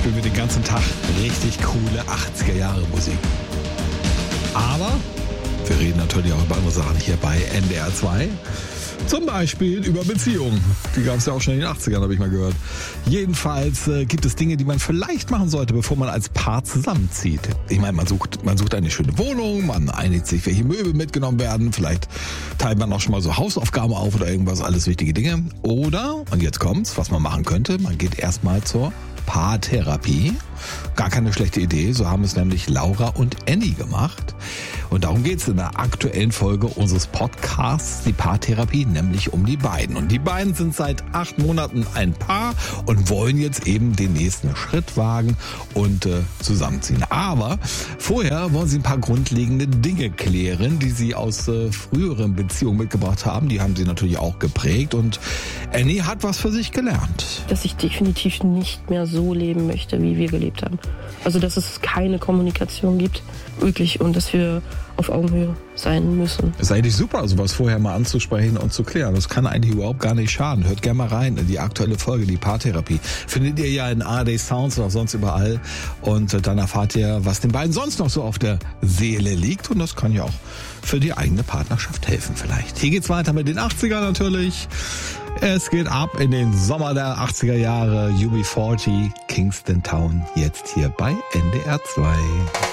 spielen wir den ganzen Tag richtig coole 80er-Jahre-Musik. Aber wir reden natürlich auch über andere Sachen hier bei NDR 2. Zum Beispiel über Beziehungen. Die gab es ja auch schon in den 80ern, habe ich mal gehört. Jedenfalls gibt es Dinge, die man vielleicht machen sollte, bevor man als Paar zusammenzieht. Ich meine, man sucht eine schöne Wohnung, man einigt sich, welche Möbel mitgenommen werden. Vielleicht teilt man auch schon mal so Hausaufgaben auf oder irgendwas, alles wichtige Dinge. Oder, und jetzt kommt's, was man machen könnte, man geht erstmal zur Paartherapie. Gar keine schlechte Idee, so haben es nämlich Laura und Annie gemacht. Und darum geht's in der aktuellen Folge unseres Podcasts, die Paartherapie, nämlich um die beiden. Und die beiden sind seit 8 Monaten ein Paar und wollen jetzt eben den nächsten Schritt wagen und zusammenziehen. Aber vorher wollen sie ein paar grundlegende Dinge klären, die sie aus früheren Beziehungen mitgebracht haben. Die haben sie natürlich auch geprägt und Annie hat was für sich gelernt. Dass ich definitiv nicht mehr so leben möchte, wie wir gelebt haben. Also, dass es keine Kommunikation gibt, wirklich, und dass wir auf Augenhöhe sein müssen. Es ist eigentlich super, sowas vorher mal anzusprechen und zu klären. Das kann eigentlich überhaupt gar nicht schaden. Hört gerne mal rein in die aktuelle Folge, die Paartherapie. Findet ihr ja in ARD Sounds und auch sonst überall. Und dann erfahrt ihr, was den beiden sonst noch so auf der Seele liegt. Und das kann ja auch für die eigene Partnerschaft helfen vielleicht. Hier geht's weiter mit den 80ern natürlich. Es geht ab in den Sommer der 80er Jahre. UB40, Kingston Town, jetzt hier bei NDR 2.